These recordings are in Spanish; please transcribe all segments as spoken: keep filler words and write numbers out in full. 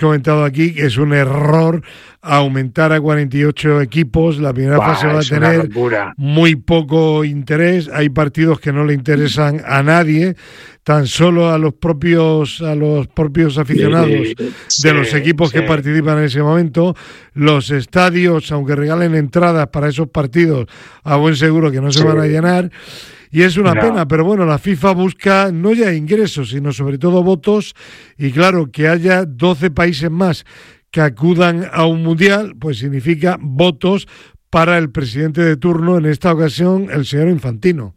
comentado aquí que es un error aumentar a cuarenta y ocho equipos. La primera Bah, fase va a tener muy poco interés. Hay partidos que no le interesan a nadie, tan solo a los propios a los propios aficionados sí, de los equipos sí. que participan en ese momento. Los estadios, aunque regalen entradas para esos partidos, a buen seguro que no se sí. van a llenar. Y es una no. pena, pero bueno, la FIFA busca no ya ingresos, sino sobre todo votos, y claro, que haya doce países más que acudan a un mundial, pues significa votos para el presidente de turno, en esta ocasión el señor Infantino.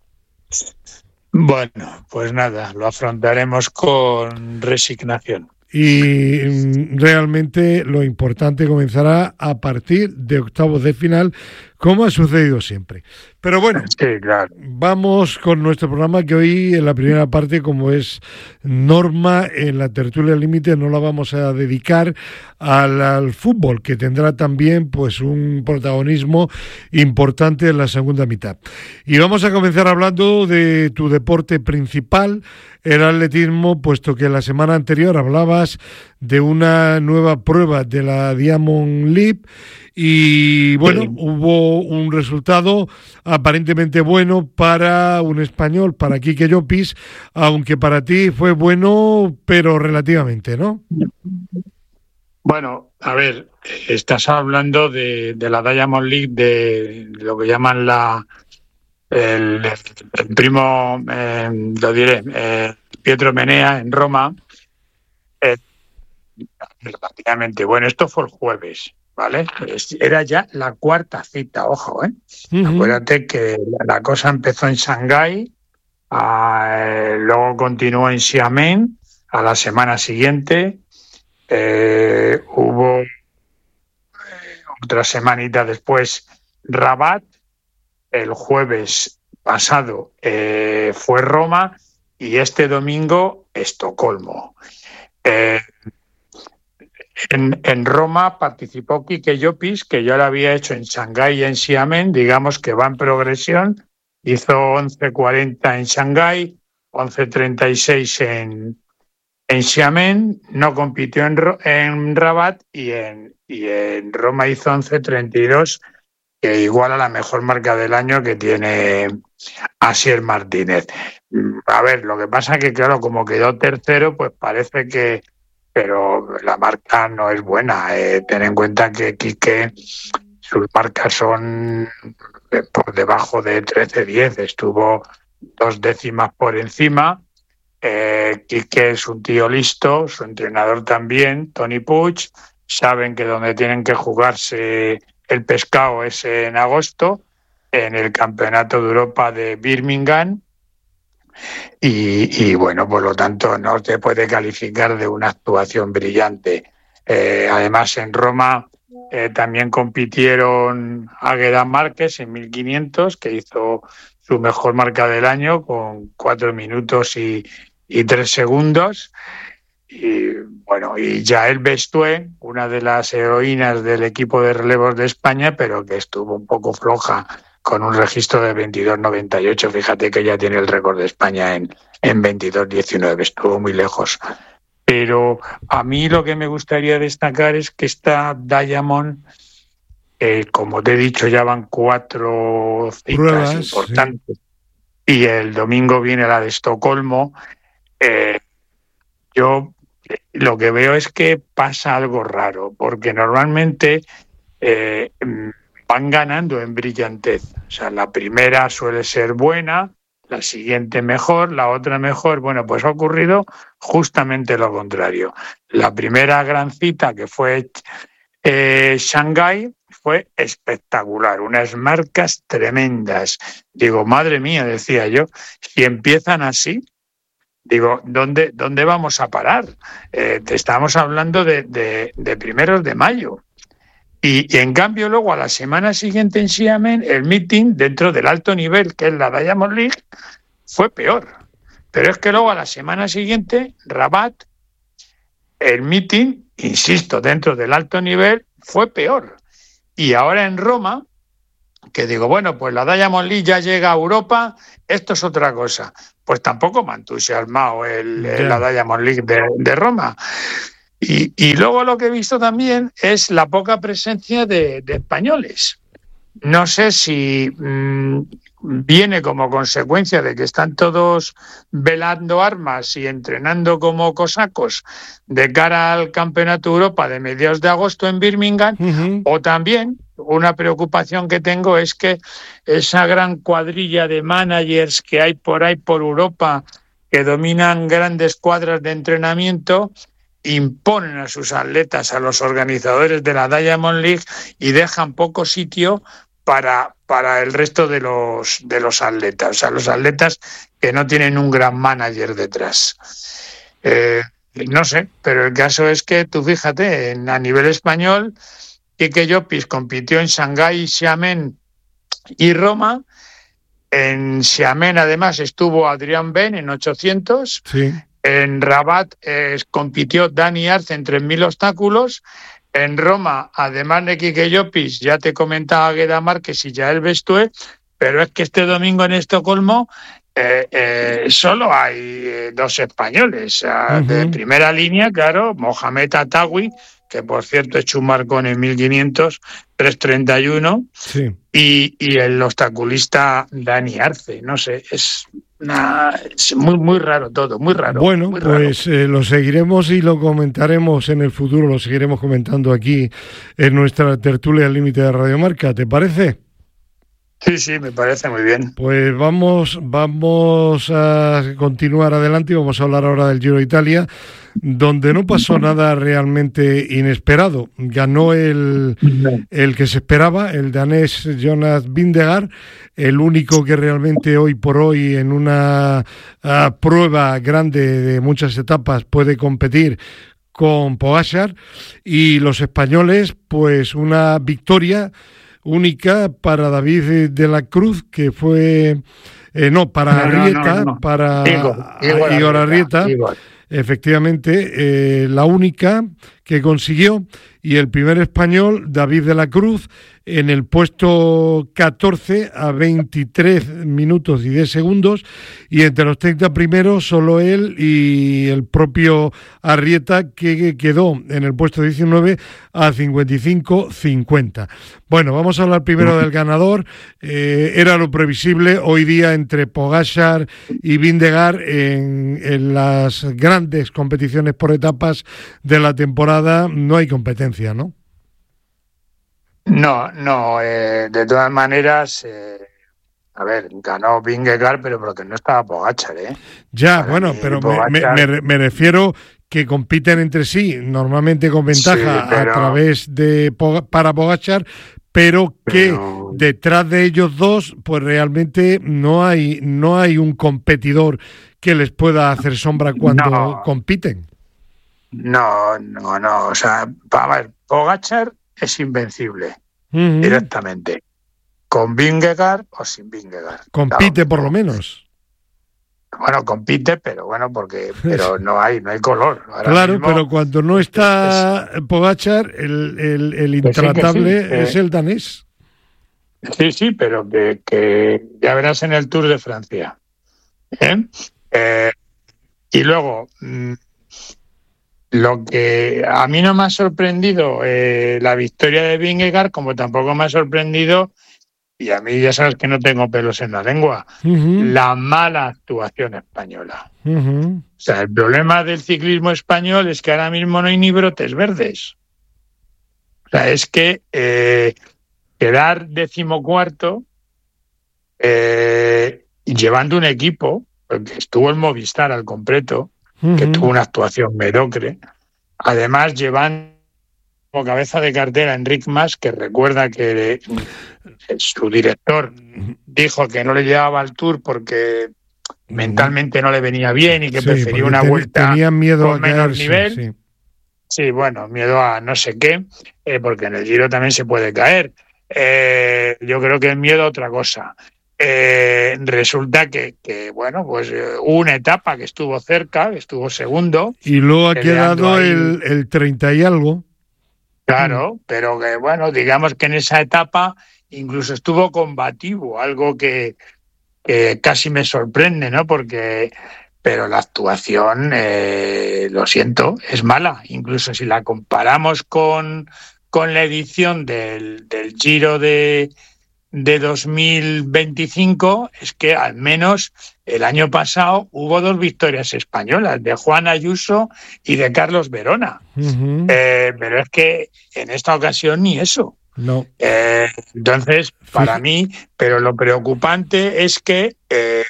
Bueno, pues nada, lo afrontaremos con resignación. Y realmente lo importante comenzará a partir de octavos de final, como ha sucedido siempre. Pero bueno, sí, claro. Vamos con nuestro programa, que hoy en la primera parte, como es norma en la tertulia límite, no la vamos a dedicar al, al fútbol, que tendrá también pues un protagonismo importante en la segunda mitad. Y vamos a comenzar hablando de tu deporte principal, el atletismo, puesto que la semana anterior hablabas de una nueva prueba de la Diamond League. Y bueno, sí. hubo un resultado aparentemente bueno para un español, para Quique Llopis, aunque para ti fue bueno, pero relativamente, ¿no? Bueno, a ver, estás hablando de, de la Diamond League, de lo que llaman la el, el primo, eh, lo diré, eh, Pietro Menea en Roma. Eh, relativamente bueno, esto fue el jueves. ¿Vale? Era ya la cuarta cita, ojo, ¿eh? Uh-huh. Acuérdate que la cosa empezó en Shanghái, eh, luego continuó en Xiamen, a la semana siguiente eh, hubo eh, otra semanita después Rabat, el jueves pasado eh, fue Roma y este domingo Estocolmo. Eh, En, en Roma participó Quique Llopis, que ya lo había hecho en Shanghái y en Xiamen, digamos que va en progresión, hizo once cuarenta en Shanghái, once treinta y seis en, en Xiamen, no compitió en, en Rabat y en, y en Roma hizo once treinta y dos, que iguala la mejor marca del año que tiene Asier Martínez. A ver, lo que pasa es que claro, como quedó tercero, pues parece que pero la marca no es buena. Eh, ten en cuenta que Quique, sus marcas son por debajo de trece diez, estuvo dos décimas por encima. Eh, Quique es un tío listo, su entrenador también, Toni Puig, saben que donde tienen que jugarse el pescado es en agosto, en el Campeonato de Europa de Birmingham. Y, y bueno, por lo tanto no se puede calificar de una actuación brillante. Eh, además en Roma eh, también compitieron Águeda Márquez en mil quinientos, que hizo su mejor marca del año con cuatro minutos y, y tres segundos. Y bueno, y Yael Bestué, una de las heroínas del equipo de relevos de España, pero que estuvo un poco floja con un registro de veintidós noventa y ocho. Fíjate que ya tiene el récord de España en, en veintidós diecinueve, estuvo muy lejos. Pero a mí lo que me gustaría destacar es que esta Diamond, eh, como te he dicho, ya van cuatro citas Pruebas, importantes, sí. Y el domingo viene la de Estocolmo. Eh, yo lo que veo es que pasa algo raro, porque normalmente eh, van ganando en brillantez. O sea, la primera suele ser buena, la siguiente mejor, la otra mejor. Bueno, pues ha ocurrido justamente lo contrario. La primera gran cita, que fue eh, Shanghái, fue espectacular, unas marcas tremendas. Digo, madre mía, decía yo, si empiezan así, digo, ¿dónde, dónde vamos a parar? Eh, te estamos hablando de, de, de primeros de mayo. Y, y en cambio luego a la semana siguiente en Xiamen el meeting dentro del alto nivel, que es la Diamond League, fue peor. Pero es que luego a la semana siguiente Rabat, el meeting, insisto, dentro del alto nivel, fue peor. Y ahora en Roma, que digo, bueno, pues la Diamond League ya llega a Europa, esto es otra cosa. Pues tampoco me ha entusiasmado el, yeah. la Diamond League de, de Roma. Y, y luego lo que he visto también es la poca presencia de, de españoles. No sé si mmm, viene como consecuencia de que están todos velando armas y entrenando como cosacos de cara al Campeonato de Europa de mediados de agosto en Birmingham, uh-huh. O también una preocupación que tengo es que esa gran cuadrilla de managers que hay por ahí por Europa que dominan grandes cuadras de entrenamiento imponen a sus atletas, a los organizadores de la Diamond League y dejan poco sitio para, para el resto de los, de los atletas, o sea, los atletas que no tienen un gran manager detrás. Eh, no sé, pero el caso es que tú fíjate, en, a nivel español, Quique Llopis compitió en Shanghái, Xiamen y Roma. En Xiamen, además, estuvo Adrián Ben en ochocientos. Sí. En Rabat eh, compitió Dani Arce en tres mil obstáculos. En Roma, además de Quique Llopis, ya te comentaba Águeda Márquez y Yael Bestué, pero es que este domingo en Estocolmo eh, eh, solo hay eh, dos españoles. Uh, uh-huh. De primera línea, claro, Mohamed Atawi, que por cierto hecho un marcón en mil quinientos, tres treinta y uno, sí. y, y el obstaculista Dani Arce, no sé, es... Nah, es muy muy raro todo, muy raro. Bueno, muy pues raro. Eh, lo seguiremos y lo comentaremos en el futuro, lo seguiremos comentando aquí en nuestra tertulia al límite de Radio Marca, ¿te parece? Sí, sí, me parece muy bien. Pues vamos, vamos a continuar adelante y vamos a hablar ahora del Giro de Italia, donde no pasó nada realmente inesperado. Ganó el, el que se esperaba, el danés Jonas Vingegaard, el único que realmente hoy por hoy en una uh, prueba grande de muchas etapas puede competir con Pogačar, y los españoles, pues una victoria única para David de la Cruz, que fue eh, no, para no, Arrieta, no, no, no. para Igor, Igor, Igor Arrieta, Igor. Efectivamente, eh, la única que consiguió, y el primer español, David de la Cruz, en el puesto catorce a veintitrés minutos y diez segundos, y entre los treinta primeros solo él y el propio Arrieta, que quedó en el puesto diecinueve a cincuenta y cinco cincuenta. Bueno, vamos a hablar primero del ganador. Eh, era lo previsible hoy día entre Pogačar y Vingegaard en, en las grandes competiciones por etapas de la temporada. No hay competencia, ¿no? No, no, eh, de todas maneras, eh, a ver, ganó Vingegaard, pero porque no estaba Pogačar, ¿eh? Ya, Para bueno, mí, pero Pogačar... me, me, me refiero que compiten entre sí, normalmente con ventaja, sí, pero... a través de para Pogačar, pero que pero... detrás de ellos dos, pues realmente no hay, no hay un competidor que les pueda hacer sombra cuando no. compiten. No, no, no, o sea, a ver, Pogačar es invencible, uh-huh. directamente, con Vingegaard o sin Vingegaard. Compite claro, por lo menos. Bueno, compite, pero bueno, porque pero no hay no hay color. Ahora claro, mismo, pero cuando no está es, Pogačar, el, el, el intratable sí, sí, es eh, el danés. Sí, sí, pero que, que ya verás en el Tour de Francia. ¿Eh? Eh, y luego... Mmm, Lo que a mí no me ha sorprendido eh, la victoria de Vingegaard, como tampoco me ha sorprendido, y a mí ya sabes que no tengo pelos en la lengua, uh-huh. la mala actuación española. Uh-huh. O sea, el problema del ciclismo español es que ahora mismo no hay ni brotes verdes. O sea, es que eh, quedar decimocuarto eh, llevando un equipo, porque estuvo el Movistar al completo, que tuvo una actuación mediocre, además llevan como cabeza de cartera a Enric Mas, que recuerda que su director dijo que no le llevaba al Tour porque mentalmente no le venía bien y que sí, prefería una ten, vuelta tenía miedo con a menor caerse, nivel. Sí. sí, bueno, miedo a no sé qué, eh, porque en el Giro también se puede caer. Eh, yo creo que es miedo a otra cosa. Eh, resulta que, que, bueno, pues eh, hubo una etapa que estuvo cerca, que estuvo segundo. Y luego ha quedado ahí, el, el treinta y algo. Claro, mm. pero que, bueno, digamos que en esa etapa incluso estuvo combativo, algo que, que casi me sorprende, ¿no? Porque pero la actuación, eh, lo siento, es mala. Incluso si la comparamos con, con la edición del, del Giro de, de dos mil veinticinco, es que al menos el año pasado hubo dos victorias españolas, de Juan Ayuso y de Carlos Verona. Uh-huh. Eh, pero es que en esta ocasión ni eso. No. Eh, entonces, para mí, pero lo preocupante es que, eh,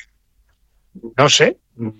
no sé,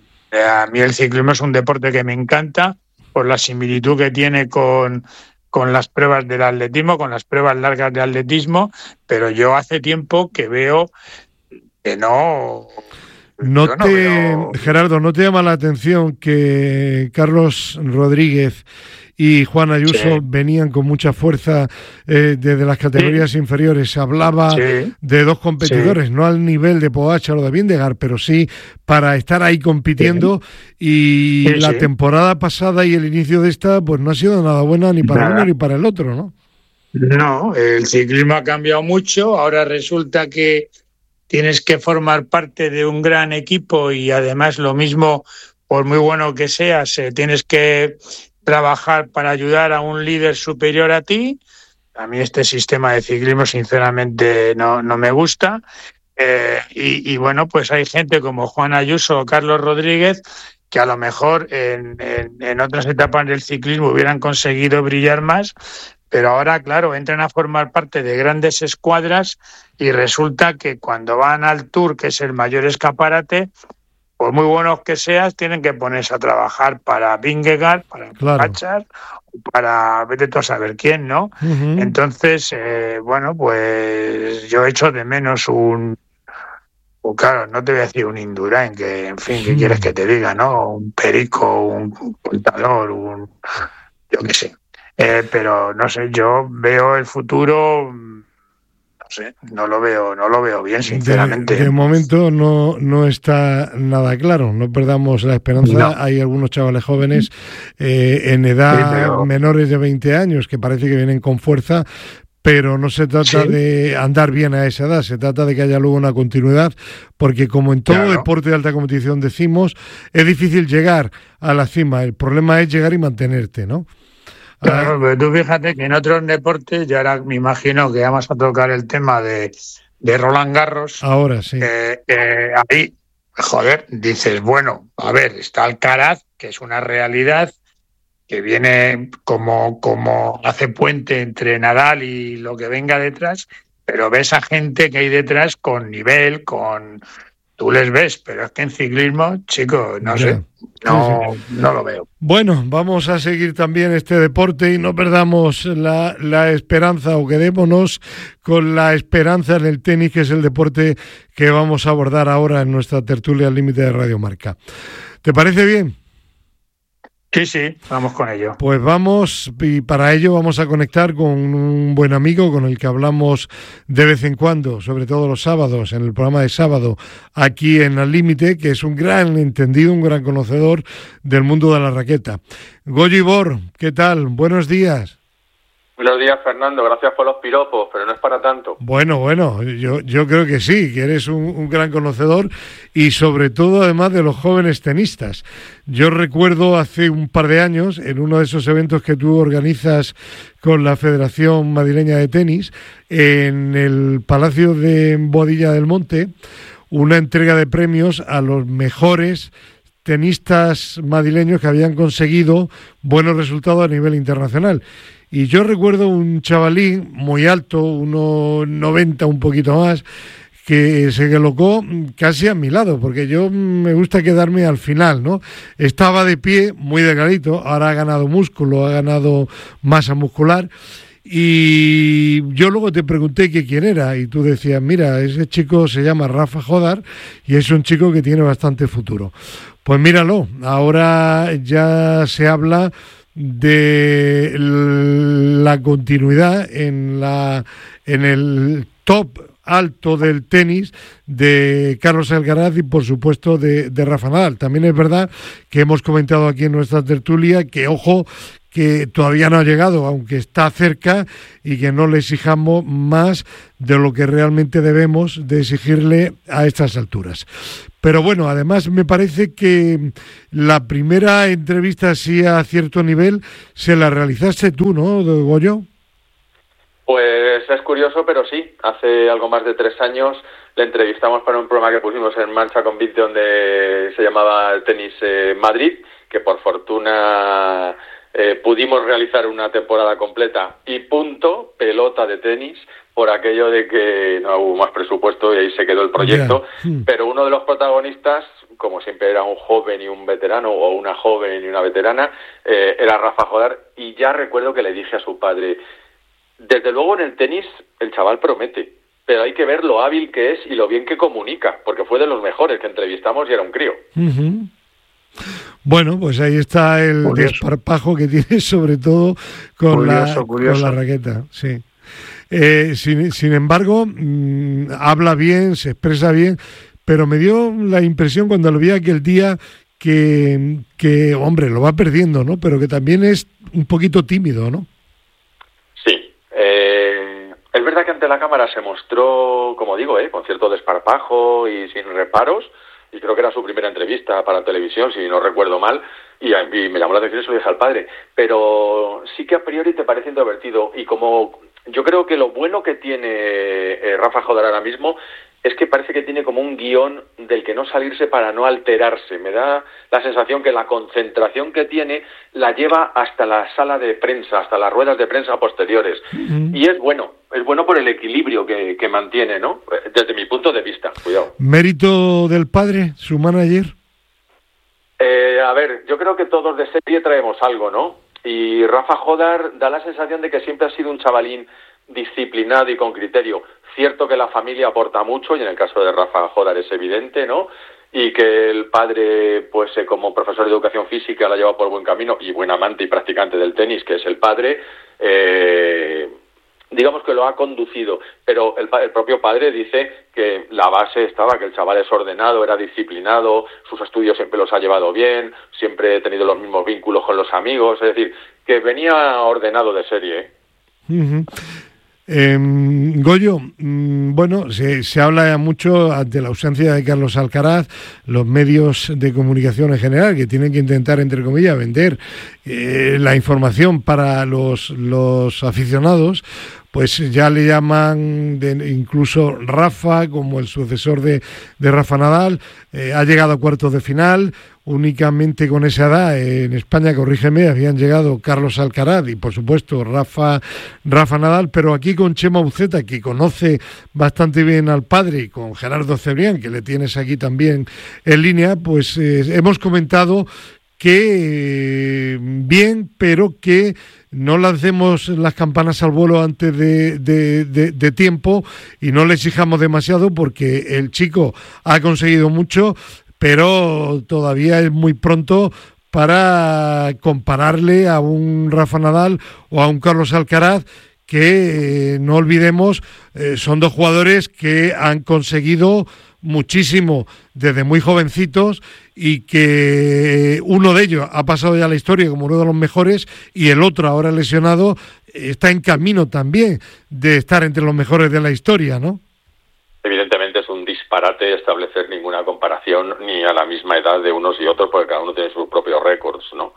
a mí el ciclismo es un deporte que me encanta por la similitud que tiene con, con las pruebas del atletismo, con las pruebas largas de atletismo, pero yo hace tiempo que veo que no... No te, no veo... Gerardo, ¿no te llama la atención que Carlos Rodríguez y Juan Ayuso sí. venían con mucha fuerza eh, desde las categorías sí. inferiores? Se hablaba sí. de dos competidores, sí. no al nivel de Pogačar o de Vingegaard, pero sí para estar ahí compitiendo sí. y sí, la sí. temporada pasada y el inicio de esta pues no ha sido nada buena ni para nada. uno ni para el otro, ¿no? No, el ciclismo ha cambiado mucho, ahora resulta que tienes que formar parte de un gran equipo y además lo mismo, por muy bueno que seas, eh, tienes que trabajar para ayudar a un líder superior a ti. A mí este sistema de ciclismo sinceramente no, no me gusta. Eh, y, y bueno, pues hay gente como Juan Ayuso o Carlos Rodríguez que a lo mejor en, en, en otras etapas del ciclismo hubieran conseguido brillar más, pero ahora, claro, entran a formar parte de grandes escuadras y resulta que cuando van al Tour, que es el mayor escaparate, por muy buenos que seas, tienen que ponerse a trabajar para Vingegaard, para Pogačar, claro. para vete tú a saber quién, ¿no? Uh-huh. Entonces, eh, bueno, pues yo echo de menos un... Pues claro, no te voy a decir un Indurain, que en fin, ¿qué uh-huh. quieres que te diga, no? Un Perico, un Contador, un... yo qué sé. Eh, pero no sé, yo veo el futuro... No sé, no lo veo, no lo veo bien, sinceramente. De, de momento no, no está nada claro, no perdamos la esperanza. No. Hay algunos chavales jóvenes eh, en edad sí, pero... menores de veinte años que parece que vienen con fuerza, pero no se trata sí. de andar bien a esa edad, se trata de que haya luego una continuidad, porque como en todo claro. deporte de alta competición decimos, es difícil llegar a la cima, el problema es llegar y mantenerte, ¿no? Claro, pero tú fíjate que en otros deportes, ya ahora me imagino que vamos a tocar el tema de, de Roland Garros. Ahora sí. Eh, eh, ahí, joder, dices, bueno, a ver, está Alcaraz, que es una realidad, que viene como, como hace puente entre Nadal y lo que venga detrás, pero ves a gente que hay detrás con nivel, con... Tú les ves, pero es que en ciclismo, chicos, no sé, no, sí, sí. no lo veo. Bueno, vamos a seguir también este deporte y no perdamos la, la esperanza o quedémonos con la esperanza en el tenis, que es el deporte que vamos a abordar ahora en nuestra tertulia al límite de Radio Marca. ¿Te parece bien? Sí, sí, vamos con ello. Pues vamos, y para ello vamos a conectar con un buen amigo con el que hablamos de vez en cuando, sobre todo los sábados, en el programa de sábado, aquí en Al Límite, que es un gran entendido, un gran conocedor del mundo de la raqueta. Goyo Ibor, ¿qué tal? Buenos días. Buenos días, Fernando. Gracias por los piropos, pero no es para tanto. Bueno, bueno, yo, yo creo que sí, que eres un, un gran conocedor y sobre todo, además, de los jóvenes tenistas. Yo recuerdo hace un par de años, en uno de esos eventos que tú organizas con la Federación Madrileña de Tenis, en el Palacio de Boadilla del Monte, una entrega de premios a los mejores tenistas madrileños que habían conseguido buenos resultados a nivel internacional. Y yo recuerdo un chavalín muy alto, uno noventa, un poquito más, que se colocó casi a mi lado, porque yo me gusta quedarme al final, ¿no? Estaba de pie, muy delgadito, ahora ha ganado músculo, ha ganado masa muscular, y yo luego te pregunté que quién era, y tú decías, mira, ese chico se llama Rafa Jodar, y es un chico que tiene bastante futuro. Pues míralo, ahora ya se habla de la continuidad en la en el top alto del tenis de Carlos Alcaraz y por supuesto de, de Rafa Nadal. También es verdad que hemos comentado aquí en nuestra tertulia que ojo que todavía no ha llegado, aunque está cerca, y que no le exijamos más de lo que realmente debemos de exigirle a estas alturas. Pero bueno, además me parece que la primera entrevista así a cierto nivel se la realizaste tú, ¿no, Goyo? Pues es curioso, pero sí, hace algo más de tres años le entrevistamos para un programa que pusimos en marcha con Vic, donde se llamaba Tenis eh, Madrid, que por fortuna eh, pudimos realizar una temporada completa y punto, pelota de tenis, por aquello de que no hubo más presupuesto y ahí se quedó el proyecto, yeah. Pero uno de los protagonistas, como siempre era un joven y un veterano, o una joven y una veterana, eh, era Rafa Jodar, y ya recuerdo que le dije a su padre, desde luego en el tenis el chaval promete, pero hay que ver lo hábil que es y lo bien que comunica, porque fue de los mejores que entrevistamos y era un crío. Uh-huh. Bueno, pues ahí está el curioso. Desparpajo que tiene, sobre todo con, curioso, la, curioso. con la raqueta, sí. Eh, sin, sin embargo, mmm, habla bien, se expresa bien, pero me dio la impresión cuando lo vi aquel día que, que, hombre, lo va perdiendo, ¿no? Pero que también es un poquito tímido, ¿no? Sí. Eh, es verdad que ante la cámara se mostró, como digo, eh, con cierto desparpajo y sin reparos, y creo que era su primera entrevista para televisión, si no recuerdo mal, y, y me llamó la atención y se lo dije al padre. Pero sí que a priori te parece introvertido, y como yo creo que lo bueno que tiene eh, Rafa Jodar ahora mismo es que parece que tiene como un guión del que no salirse para no alterarse. Me da la sensación que la concentración que tiene la lleva hasta la sala de prensa, hasta las ruedas de prensa posteriores. Uh-huh. Y es bueno, es bueno por el equilibrio que, que mantiene, ¿no? Desde mi punto de vista, cuidado. ¿Mérito del padre, su manager? Eh, a ver, yo creo que todos de serie traemos algo, ¿no? Y Rafa Jodar da la sensación de que siempre ha sido un chavalín disciplinado y con criterio. Cierto que la familia aporta mucho, y en el caso de Rafa Jodar es evidente, ¿no? Y que el padre, pues eh, como profesor de educación física, la lleva por buen camino, y buen amante y practicante del tenis, que es el padre, eh, digamos que lo ha conducido. Pero el, el propio padre dice que la base estaba, que el chaval es ordenado, era disciplinado, sus estudios siempre los ha llevado bien, siempre ha tenido los mismos vínculos con los amigos, es decir, que venía ordenado de serie, ¿eh? Uh-huh. Eh, Goyo, mmm, bueno, se, se habla mucho ante la ausencia de Carlos Alcaraz, los medios de comunicación en general, que tienen que intentar, entre comillas, vender eh, la información para los, los aficionados, pues ya le llaman de, incluso Rafa como el sucesor de, de Rafa Nadal, eh, ha llegado a cuartos de final. Únicamente con esa edad en España, corrígeme, habían llegado Carlos Alcaraz y por supuesto Rafa Rafa Nadal, pero aquí con Chema Uceta, que conoce bastante bien al padre, y con Gerardo Cebrián, que le tienes aquí también en línea, pues eh, hemos comentado que eh, bien, pero que no lancemos las campanas al vuelo antes de, de, de, de tiempo y no le exijamos demasiado, porque el chico ha conseguido mucho, pero todavía es muy pronto para compararle a un Rafa Nadal o a un Carlos Alcaraz, que eh, no olvidemos, eh, son dos jugadores que han conseguido muchísimo desde muy jovencitos, y que uno de ellos ha pasado ya a la historia como uno de los mejores, y el otro, ahora lesionado, está en camino también de estar entre los mejores de la historia, ¿no? Evidentemente es un disparate establecer ninguna comparación ni a la misma edad de unos y otros, porque cada uno tiene sus propios récords, ¿no?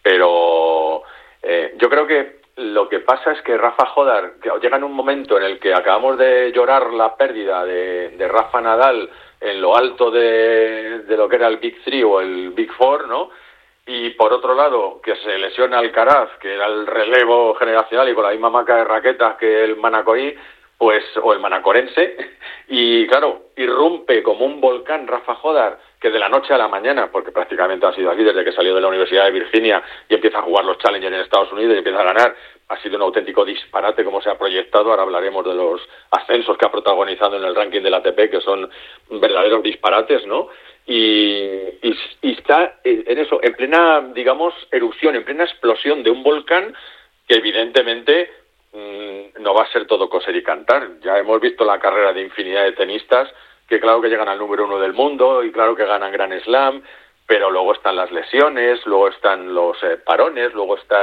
Pero eh, yo creo que lo que pasa es que Rafa Jodar llega en un momento en el que acabamos de llorar la pérdida de, de Rafa Nadal en lo alto de, de lo que era el Big Three o el Big Four, ¿no? Y por otro lado, que se lesiona Alcaraz, que era el relevo generacional y con la misma marca de raquetas que el manacorí, pues, o el manacorense, y claro, irrumpe como un volcán Rafa Jodar, que de la noche a la mañana, porque prácticamente ha sido así desde que salió de la Universidad de Virginia y empieza a jugar los Challengers en Estados Unidos y empieza a ganar, ha sido un auténtico disparate como se ha proyectado. Ahora hablaremos de los ascensos que ha protagonizado en el ranking del A T P, que son verdaderos disparates, ¿no? Y, y, y está en eso, en plena, digamos, erupción, en plena explosión de un volcán que evidentemente mmm, no va a ser todo coser y cantar. Ya hemos visto la carrera de infinidad de tenistas que claro que llegan al número uno del mundo y claro que ganan Grand Slam, pero luego están las lesiones, luego están los eh, parones, luego están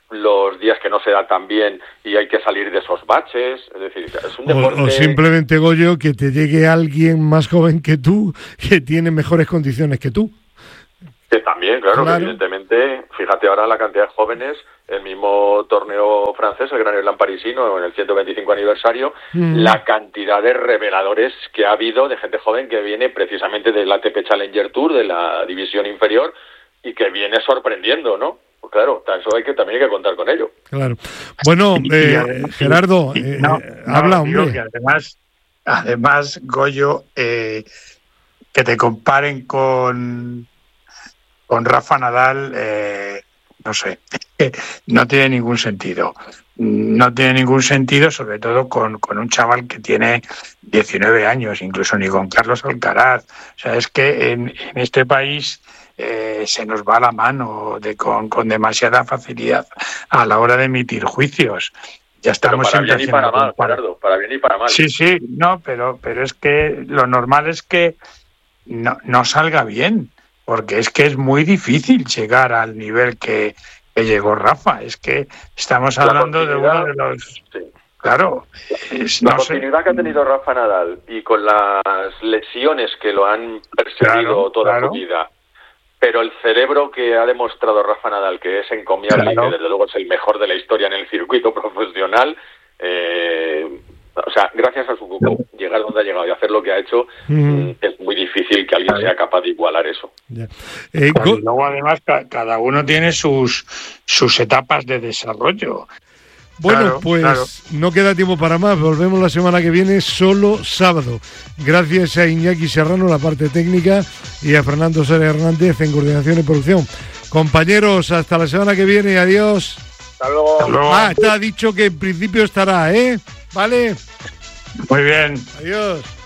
los días que no se da tan bien y hay que salir de esos baches, es decir, es un deporte... O, o simplemente, Goyo, que te llegue alguien más joven que tú, que tiene mejores condiciones que tú. Que también, claro, claro. Que evidentemente, fíjate ahora la cantidad de jóvenes, el mismo torneo francés, el Gran Slam parisino, en el ciento veinticinco aniversario, mm. la cantidad de reveladores que ha habido de gente joven que viene precisamente del A T P Challenger Tour, de la división inferior, y que viene sorprendiendo, ¿no? Pues claro, eso hay que también hay que contar con ello. Claro. Bueno, eh, además, Gerardo, eh, no, eh, no, habla, digo hombre. Que además, además, Goyo, eh, que te comparen con, con Rafa Nadal, eh, no sé, no tiene ningún sentido. No tiene ningún sentido, sobre todo con, con un chaval que tiene diecinueve años, incluso ni con Carlos Alcaraz. O sea, es que en, en este país... Eh, se nos va la mano de, con, con demasiada facilidad a la hora de emitir juicios. Ya estamos pero para bien y para mal, Gerardo, para bien y para mal. Sí, sí, no, pero, pero es que lo normal es que no, no salga bien, porque es que es muy difícil llegar al nivel que, que llegó Rafa. Es que estamos hablando de uno de los... Sí. Claro. Es, la no continuidad sé. que ha tenido Rafa Nadal y con las lesiones que lo han perseguido claro, toda claro. su vida, pero el cerebro que ha demostrado Rafa Nadal, que es encomiable claro. y que desde luego es el mejor de la historia en el circuito profesional, eh, o sea, gracias a su grupo, no. llegar donde ha llegado y hacer lo que ha hecho, mm. es muy difícil que alguien sea capaz de igualar eso. Yeah. Eh, y luego además cada uno tiene sus, sus etapas de desarrollo. Bueno, claro, pues claro. no queda tiempo para más. Volvemos la semana que viene, solo sábado. Gracias a Iñaki Serrano, la parte técnica, y a Fernando Sara Hernández en coordinación y producción. Compañeros, hasta la semana que viene. Adiós. Hasta luego. Hasta luego. Ah, está dicho que en principio estará, ¿eh? ¿Vale? Muy bien. Adiós.